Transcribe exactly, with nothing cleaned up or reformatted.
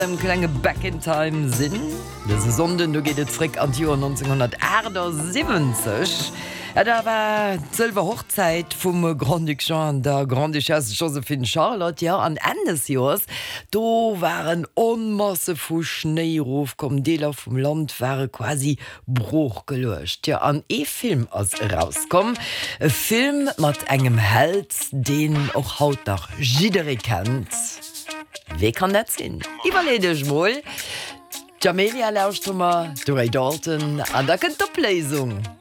Dem klenge Back in Time sinn. Dese Sonden du gehtt Frick an Joer neunzehnhundertachtundsiebzig. Ja, da war Silver Hochzeit vum Grand Duc Jean der Grand Duchesse Josephine Charlotte ja an Endes Jahres. Do waren onmasse vu Schneeruf kom Deler vum Land waren quasi Bruch gelöscht. Ja an e Film as rauskom. E Film mat engem Held, den och haut nach Jidere kennt. Wie kann dat sinn? Iwerledech moll. Jamelia Laustummer, Duray Dalton an der Kenntopläsung.